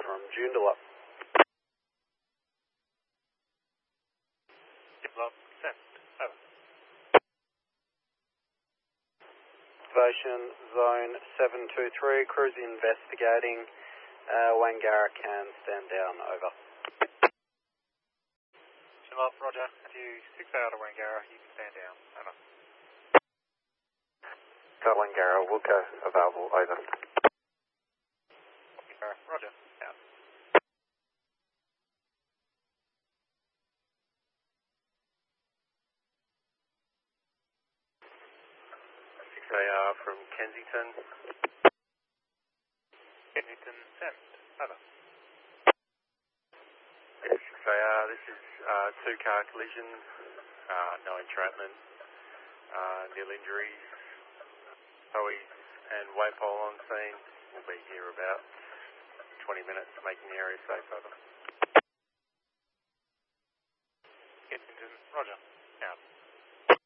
from Joondalup. Joondalup, send. Over. Activation Zone 723, crews investigating. Wangara can stand down, over. Joondalup, roger. If you 6 out of Wangara, you can stand down, over. Wangara, Wilco, available, over. Roger, out. 6AR from Kensington. Kensington, send. Over. 6AR, this is two-car collision, no entrapment, nil injuries. Hoey and Waypole on scene. We'll be here about 20 minutes, making the area safe, over. Kensington, roger.